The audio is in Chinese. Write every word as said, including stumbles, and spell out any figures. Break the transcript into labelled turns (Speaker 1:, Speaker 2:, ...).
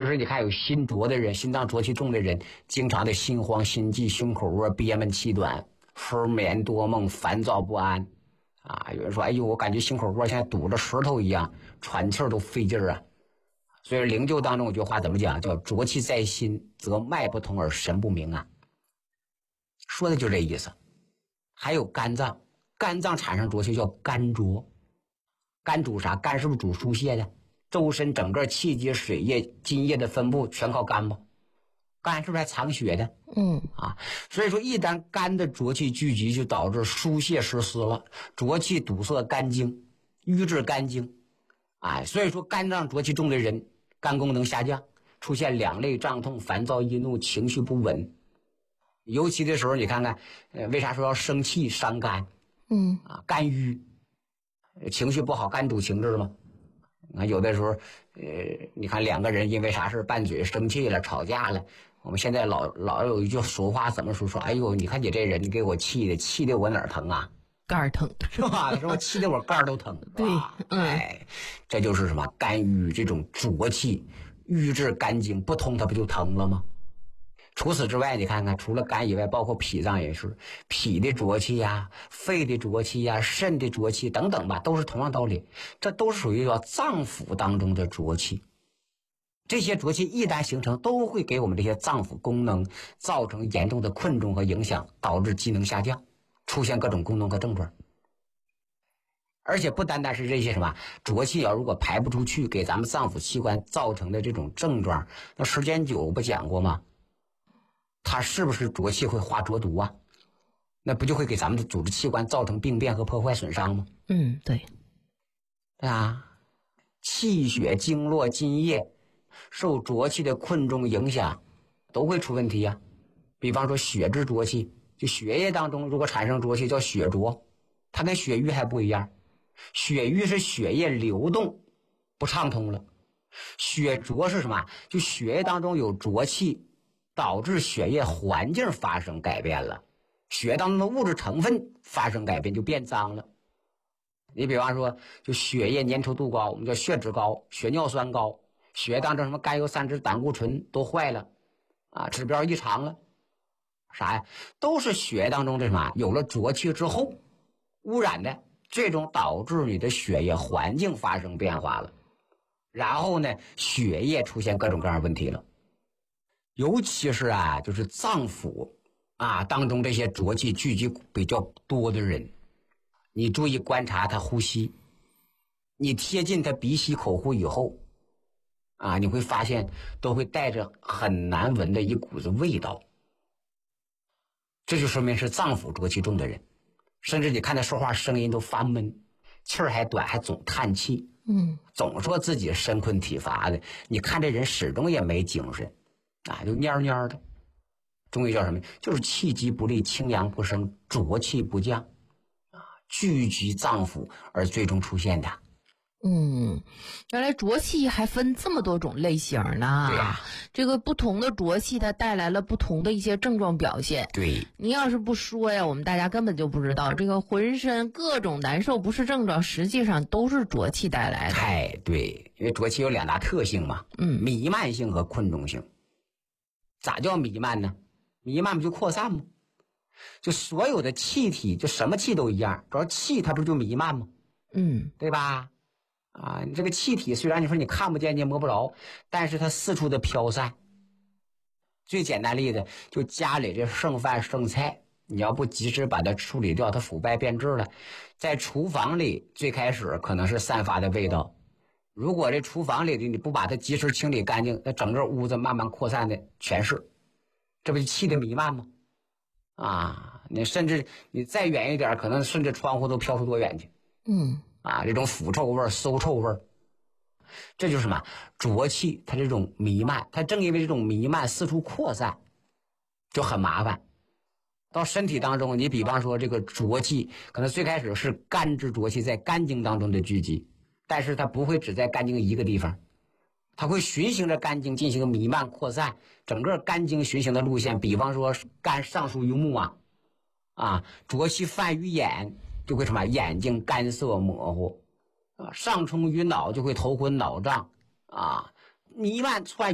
Speaker 1: 是你看有心浊的人，心脏浊气重的人，经常的心慌、心悸、胸口窝憋闷气短、分眠多梦、烦躁不安啊。有人说，哎呦，我感觉心口窝像堵着石头一样，喘气儿都费劲儿啊。所以灵灸当中有句话怎么讲？叫浊气在心，则脉不通而神不明啊。说的就这意思。还有肝脏，肝脏产生浊气叫肝浊。肝主啥？肝是不是主疏泄的？周身整个气机、水液、津液的分布全靠肝吧？肝是不是还藏血的？
Speaker 2: 嗯
Speaker 1: 啊，所以说一旦肝的浊气聚集，就导致疏泄失司了，浊气堵塞肝经，瘀滞肝经。哎，所以说肝脏浊气重的人，肝功能下降，出现两肋胀痛、烦躁易怒、情绪不稳。尤其的时候，你看看，呃，为啥说要生气伤肝？
Speaker 2: 嗯
Speaker 1: 啊，肝郁，情绪不好，肝主情志嘛。啊，有的时候，呃，你看两个人因为啥事拌嘴、生气了、吵架了，我们现在老老有一句俗话，怎么说？说，哎呦，你看你这人，你给我气的，气的我哪儿疼啊？
Speaker 2: 肝儿疼
Speaker 1: 是吧？是吧？气得我肝儿都疼。
Speaker 2: 对，嗯，
Speaker 1: 哎，这就是什么肝郁这种浊气郁滞肝经不通，它不就疼了吗？除此之外，你看看，除了肝以外，包括脾脏也是，脾的浊气呀、肺的浊气呀、肾的浊气等等吧，都是同样道理。这都是属于叫脏腑当中的浊气。这些浊气一旦形成，都会给我们这些脏腑功能造成严重的困重和影响，导致机能下降，出现各种功能和症状。而且不单单是这些什么浊气啊，如果排不出去，给咱们脏腑器官造成的这种症状，那时间久不讲过吗？它是不是浊气会化浊毒啊？那不就会给咱们的组织器官造成病变和破坏损伤吗？
Speaker 2: 嗯，对，
Speaker 1: 对啊，气血经络津液受浊气的困重影响，都会出问题呀、啊。比方说血之浊气，就血液当中如果产生浊气叫血浊，它跟血瘀还不一样。血瘀是血液流动不畅通了，血浊是什么？就血液当中有浊气，导致血液环境发生改变了，血当中的物质成分发生改变，就变脏了。你比方说，就血液粘稠度高，我们叫血脂高、血尿酸高，血液当中什么甘油三酯、胆固醇都坏了啊，指标异常了，啥呀？都是血液当中这什么有了浊气之后污染的，最终导致你的血液环境发生变化了，然后呢，血液出现各种各样的问题了。尤其是啊，就是脏腑啊当中这些浊气聚集比较多的人，你注意观察他呼吸，你贴近他鼻息口呼以后啊，你会发现都会带着很难闻的一股子味道，这就说明是脏腑浊气重的人。甚至你看他说话声音都发闷，气儿还短，还总叹气，
Speaker 2: 嗯，
Speaker 1: 总说自己身困体乏的，你看这人始终也没精神啊，就蔫蔫的。中医叫什么？就是气机不利，清阳不升，浊气不降啊，聚集脏腑而最终出现的。
Speaker 2: 嗯，原来浊气还分这么多种类型呢。
Speaker 1: 对呀，
Speaker 2: 这个不同的浊气它带来了不同的一些症状表现。
Speaker 1: 对，
Speaker 2: 你要是不说呀，我们大家根本就不知道，这个浑身各种难受不适症状实际上都是浊气带来的。
Speaker 1: 哎，对，因为浊气有两大特性嘛，
Speaker 2: 嗯，
Speaker 1: 弥漫性和困重性。咋叫弥漫呢？弥漫不就扩散吗？就所有的气体，就什么气都一样，主要气它不就弥漫吗？
Speaker 2: 嗯，
Speaker 1: 对吧？啊，你这个气体虽然你说你看不见，你也摸不着，但是它四处的飘散。最简单例子，就家里这剩饭剩菜，你要不及时把它处理掉，它腐败变质了，在厨房里最开始可能是散发的味道，如果这厨房里的你不把它及时清理干净，那整个屋子慢慢扩散的全是，这不就气的弥漫吗？啊，你甚至你再远一点，可能顺着窗户都飘出多远去。
Speaker 2: 嗯，
Speaker 1: 啊，这种腐臭味、馊臭味，这就是什么浊气？它这种弥漫，它正因为这种弥漫四处扩散，就很麻烦。到身体当中，你比方说这个浊气，可能最开始是肝之浊气在肝经当中的聚集，但是它不会只在肝经一个地方，它会循行着肝经进行弥漫扩散，整个肝经循行的路线，比方说肝上属于目啊，啊，浊气泛于眼。就会什么眼睛干涩模糊啊，上冲于脑就会头昏脑胀啊，弥漫窜